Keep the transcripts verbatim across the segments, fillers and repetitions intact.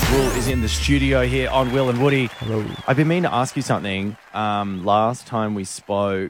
Will is in the studio here on Will and Woody. Hello. I've been meaning to ask you something. Um, last time we spoke,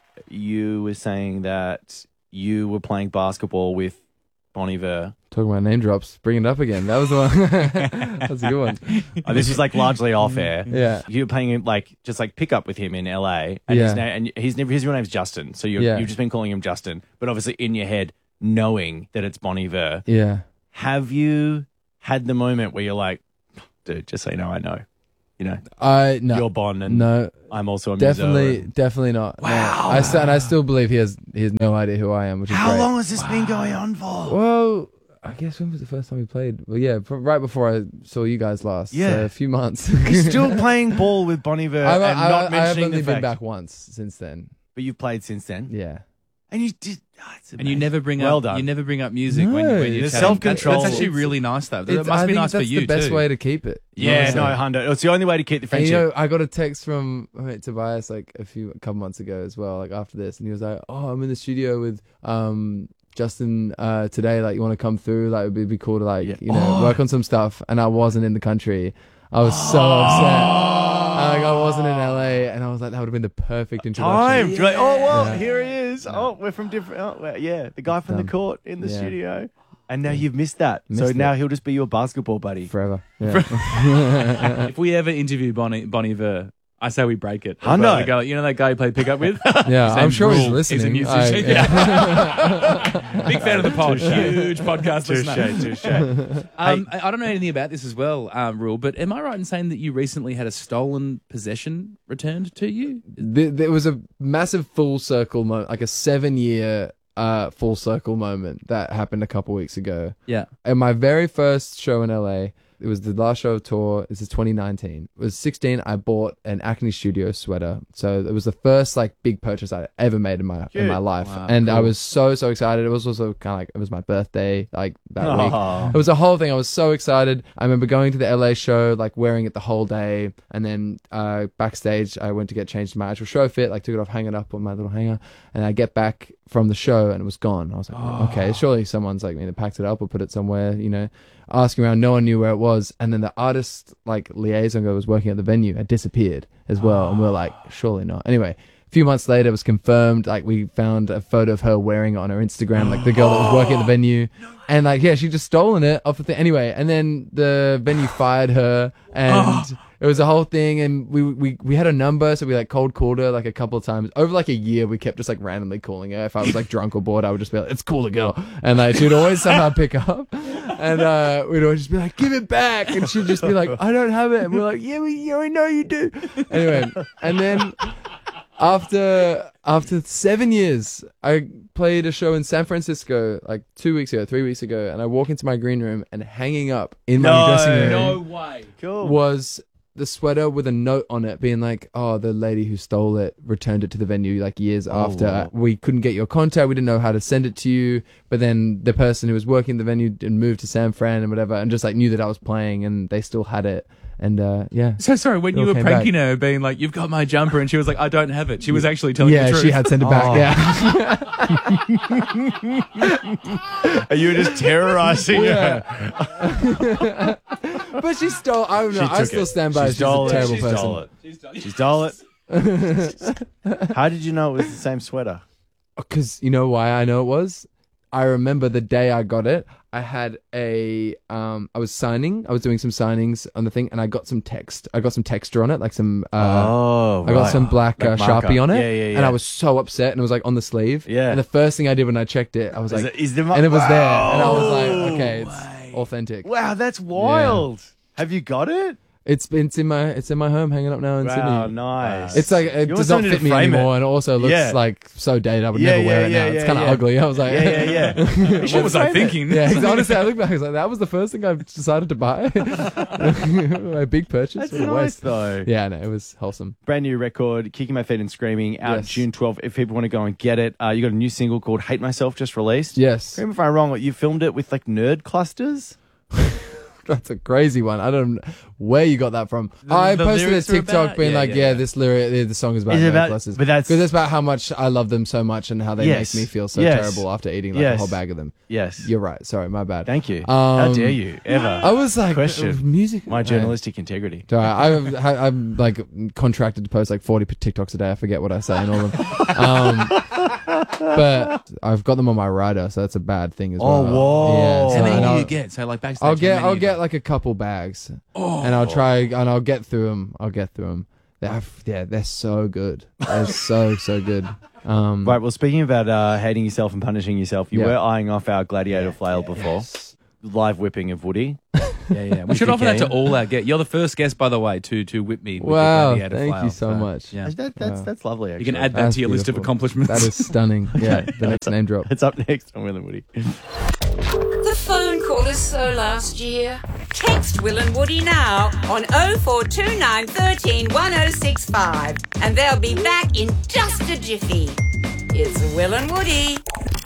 you were saying that you were playing basketball with Bon Iver. Talking about name drops, bring it up again. That was the one. That's a good one. Oh, this is like largely off air. Yeah. You were playing like just like pick up with him in L A, and Yeah. his name and his his real name's Justin. So you Yeah. you've just been calling him Justin, but obviously in your head knowing that it's Bon Iver. Yeah. Have you had the moment where you're like, dude, just so you know, I know, you know, I no. you're Bon, and no. I'm also a Definitely, muso, and- definitely not. No. Wow. I st- and I still believe he has he has no idea who I am, which is How great. long has this been going on for? Well, I guess when was the first time we played? Well, yeah, pr- right before I saw you guys last. Yeah. So a few months. You're still playing ball with Bon Iver I've, and I, not I have mentioning only the been fact. back once since then. But you've played since then, Yeah. and you did. Oh, it's And you amazing. never bring Well up done. you never bring up music No, when, when you're it's chatting. self-control. That's actually It's- really nice though. That It's- must I be think nice for that's you the best too. way to keep it. Yeah, Honestly. no, Hundo. It's the only way to keep the And friendship. you know, I got a text from my mate Tobias like a few a couple months ago as well, like after this, and he was like, "Oh, I'm in the studio with um Justin uh today. Like, you want to come through? Like, it'd be, be cool to like Yeah. you know Oh. work on some stuff." And I wasn't in the country. I was so upset. Like, I wasn't in L A, and I was like, that would have been the perfect introduction. Time. You're like, oh, well, Yeah. here he is. Oh, we're from different. Oh, well, yeah, the guy from Done. the court in the Yeah. studio. And now you've missed that. so Missed now it. he'll just be your basketball buddy. Forever. Yeah. If we ever interview Bonnie Bonnie Ver, I say we break it. Hundo. We go, you know that guy you played pickup with? Yeah, His I'm name's sure he's Rule. listening. He's a musician. I- yeah. Big fan of the pod. Touche. Huge podcast listener. Touche, touche. Um, I I don't know anything about this as well, um, Rule, but am I right in saying that you recently had a stolen possession returned to you? Th- there was a massive full circle moment, like a seven year uh, full circle moment that happened a couple weeks ago. Yeah. At my very first show in L A, it was the last show of tour. This is twenty nineteen. It was sixteen. I bought an Acne Studio sweater. So it was the first like big purchase I ever made in my in Cute. my life, Wow, and I cool. was so so excited. It was also kind of like it was my birthday, like that week. Aw. It was a whole thing. I was so excited. I remember going to the L A show, like wearing it the whole day, and then uh, backstage, I went to get changed to my actual show fit. Like took it off, hang it up on my little hanger, and I get back from the show and it was gone. I was like, oh, okay, surely someone's like either packed it up or put it somewhere. You know, asking around, no one knew where it was. And then the artist like liaison guy was working at the venue had disappeared as well, and we we're like, surely not. Anyway. A few months later, it was confirmed. Like, we found a photo of her wearing it on her Instagram, like the girl that was working at the venue, and like, yeah, she just stolen it off the thing. Anyway, and then the venue fired her, and it was a whole thing. And we we we had a number, so we like cold called her like a couple of times over like a year. We kept just like randomly calling her. If I was like drunk or bored, I would just be like, "It's cool, the girl," and like she'd always somehow pick up, and uh, we'd always just be like, "Give it back," and she'd just be like, "I don't have it," and we're like, "Yeah, we yeah, we know you do." Anyway, and then. After after seven years, I played a show in San Francisco like two weeks ago, three weeks ago, and I walk into my green room, and hanging up in my No, dressing room No way. Cool. was the sweater with a note on it being like, "Oh, the lady who stole it returned it to the venue like years after. wow. We couldn't get your contact. We didn't know how to send it to you. But then the person who was working the venue and moved to San Fran and whatever, and just like knew that I was playing, and they still had it. And uh, yeah." So sorry, when It you all were came pranking back. her, being like, "You've got my jumper," and she was like, "I don't have it." She was actually telling Yeah, the truth. she had sent it back. Oh. Yeah. Are you just terrorizing her? Yeah. But she stole. I don't know. She I took still it. stand by. She She's stole a it. terrible She person. stole it. She stole it. How did you know it was the same sweater? Because you know why I know it was? I remember the day I got it. I had a, um, I was signing. I was doing some signings on the thing, and I got some text. I got some texture on it, like some. Uh, oh, I got some black uh, Like marker. Sharpie on it, Yeah, yeah, yeah. and I was so upset, and it was like on the sleeve. Yeah. And the first thing I did when I checked it, I was Is like, it- is the mar- and it was there, and I was Wow. like, okay, it's authentic. Wow, that's wild. Have you got it? It's been it's in my it's in my home, hanging up now in Wow, Sydney. nice. It's like it You does also not need fit to me frame it. anymore, and it also looks Yeah. like so dated. I would Yeah, never wear yeah, it yeah, now. It's yeah, kind of yeah. ugly. I was like, Yeah, yeah, yeah. What was I thinking? Yeah, exactly. Honestly, I look back. I was like, that was the first thing I decided to buy. My big purchase. That's What a nice, waste. though. Yeah, no, it was wholesome. Brand new record, Kicking My Feet and Screaming, out Yes. June twelfth. If people want to go and get it, uh, you got a new single called Hate Myself just released. Yes. Correct me if I'm wrong, you filmed it with like nerd clusters? That's a crazy one. I don't know where you got that from. The- I the posted a lyrics are TikTok about- being yeah, like, yeah, yeah, yeah. this lyric, yeah, the song is about Is it about- necklaces. but that's- because it's about how much I love them so much and how they Yes. make me feel so Yes. terrible after eating like a Yes. whole bag of them. Yes. You're right. Sorry, my bad. Thank you. How Um, dare you ever I was like, question uh, music. my journalistic integrity? Sorry, I'm, I'm like contracted to post like forty TikToks a day. I forget what I say in all of them. Um, but I've got them on my rider, so that's a bad thing as Oh, well. whoa. Yeah, so- How many and do I'll- you get? So like backstage. I'll how get many I'll you get got? like a couple bags, Oh. and I'll try and I'll get through them. I'll get through them. They're, yeah, they're so good. They're so so good. Um, Right. Well, speaking about uh, hating yourself and punishing yourself, you Yeah. were eyeing off our gladiator flail before. Live whipping of Woody. Yeah, yeah. We should you offer that to game. all our guests. You're the first guest, by the way, to to whip me. With Wow, the gladiator thank flail. you so much. Yeah. That, that's Wow. that's lovely. You Actually. can add that That's to your list of beautiful. accomplishments. that is stunning. Yeah, the next name drop. It's up next on Will and Woody. The phone call is so last year. Text Will and Woody now on oh four two nine one three one oh six five and they'll be back in just a jiffy. It's Will and Woody.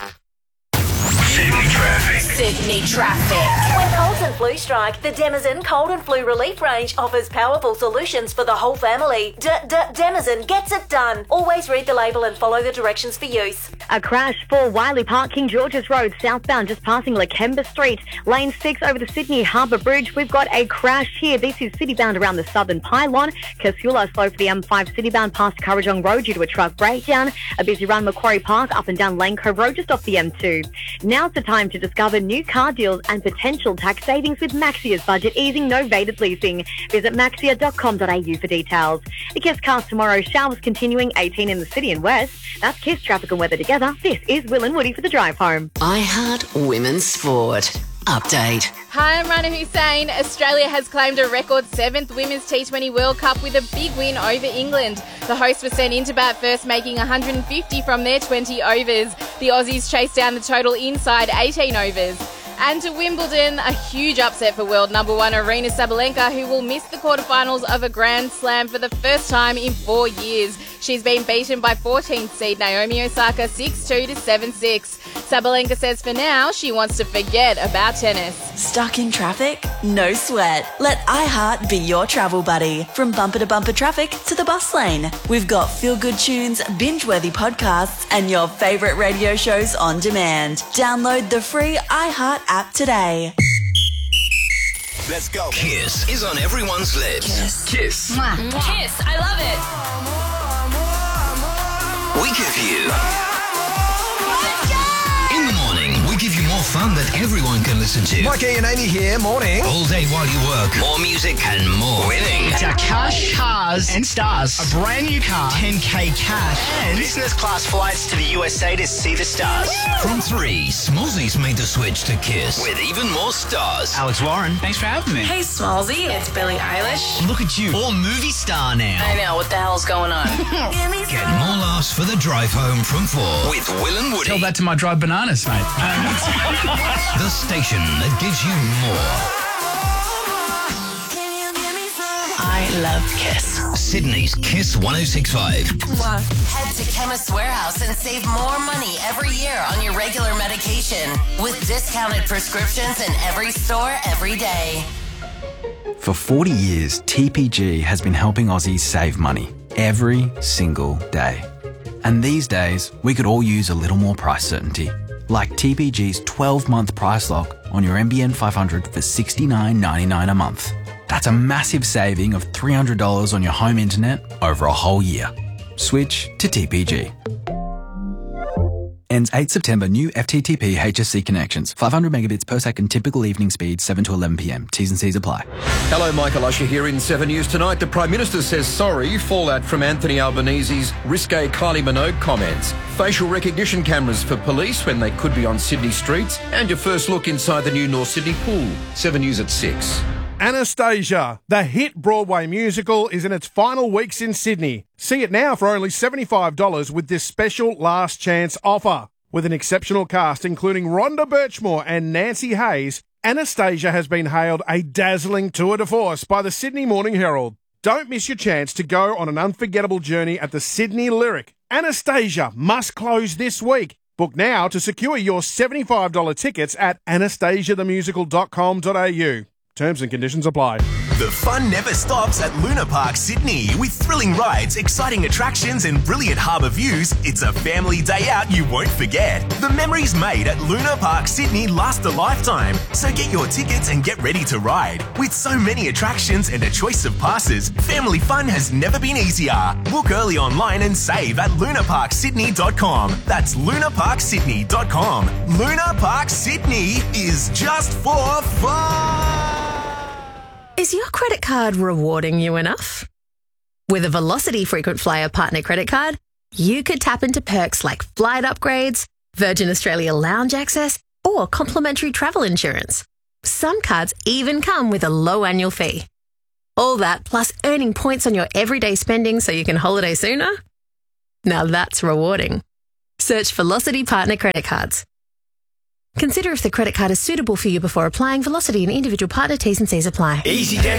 Sydney traffic. Sydney traffic. When colds and flu strike, the Denizen Cold and Flu Relief range offers powerful solutions for the whole family. D- D- Denizen gets it done. Always read the label and follow the directions for use. A crash for Wiley Park, King George's Road, southbound, just passing Lakemba Street. Lane six over the Sydney Harbour Bridge. We've got a crash here. This is citybound around the southern pylon. Casula slow for the M five citybound past Currajong Road due to a truck breakdown. A busy run Macquarie Park up and down Lane Cove Road just off the M two. Now's the time to discover new car deals and potential tax savings with Maxia's budget easing novated leasing. Visit maxia dot com dot a u for details. The Kiss cast tomorrow. Showers continuing, eighteen in the city and west. That's Kiss traffic and weather together. This is Will and Woody for the drive home. iHeart Women's Sport. Update. Hi, I'm Rana Hussein. Australia has claimed a record seventh Women's T twenty World Cup with a big win over England. The hosts were sent into bat first, making one hundred fifty from their twenty overs. The Aussies chased down the total inside eighteen overs. And to Wimbledon, a huge upset for world number one Aryna Sabalenka, who will miss the quarterfinals of a Grand Slam for the first time in four years. She's been beaten by fourteenth seed Naomi Osaka six two to seven six. Sabalenka says for now she wants to forget about tennis. Stuck in traffic? No sweat. Let iHeart be your travel buddy. From bumper to bumper traffic to the bus lane. We've got feel-good tunes, binge-worthy podcasts, and your favourite radio shows on demand. Download the free iHeart app today. Let's go. Kiss is on everyone's lips. Kiss. Kiss. Kiss, I love it. We give you. In the morning, we give you more fun that everyone can listen to. Mikey and Amy here, morning. All day while you work. More music and more winning. It's our Cash Cars and Stars. A brand new car, ten K cash, and business class flights to the U S A to see the stars. From three, Smallzy's made the switch to Kiss with even more stars. Alex Warren, thanks for having me. Hey, Smallzy, it's Billie Eilish. Look at you, all movie star now. I know, what the hell's going on? Get more laughs for the drive home from four with Will and Woody. Tell that to my dried bananas, mate. The station that gives you more. I love Kiss. Sydney's Kiss one oh six point five. Head to Chemist Warehouse and save more money every year on your regular medication with discounted prescriptions in every store every day. For forty years, T P G has been helping Aussies save money every single day. And these days, we could all use a little more price certainty. Like T P G's twelve-month price lock on your M B N five hundred for sixty-nine ninety-nine a month. That's a massive saving of three hundred dollars on your home internet over a whole year. Switch to T P G. Ends eighth September. New F T T P H S C connections. five hundred megabits per second typical evening speed, seven to eleven p m. T's and C's apply. Hello, Michael Usher here in seven News Tonight. The Prime Minister says sorry. Fallout from Anthony Albanese's risque Kylie Minogue comments. Facial recognition cameras for police when they could be on Sydney streets. And your first look inside the new North Sydney pool. seven News at six. Anastasia, the hit Broadway musical, is in its final weeks in Sydney. See it now for only seventy-five dollars with this special last chance offer. With an exceptional cast including Rhonda Birchmore and Nancy Hayes, Anastasia has been hailed a dazzling tour de force by the Sydney Morning Herald. Don't miss your chance to go on an unforgettable journey at the Sydney Lyric. Anastasia must close this week. Book now to secure your seventy-five dollars tickets at anastasia the musical dot com dot a u. Terms and conditions apply. The fun never stops at Luna Park Sydney. With thrilling rides, exciting attractions and brilliant harbour views, it's a family day out you won't forget. The memories made at Luna Park Sydney last a lifetime, so get your tickets and get ready to ride. With so many attractions and a choice of passes, family fun has never been easier. Book early online and save at luna park sydney dot com. That's luna park sydney dot com. Luna Park Sydney is just for fun. Is your credit card rewarding you enough? With a Velocity Frequent Flyer Partner Credit Card, you could tap into perks like flight upgrades, Virgin Australia lounge access, or complimentary travel insurance. Some cards even come with a low annual fee. All that plus earning points on your everyday spending so you can holiday sooner? Now that's rewarding. Search Velocity Partner Credit Cards. Consider if the credit card is suitable for you before applying. Velocity and individual partner T's and C's apply. Easy Deck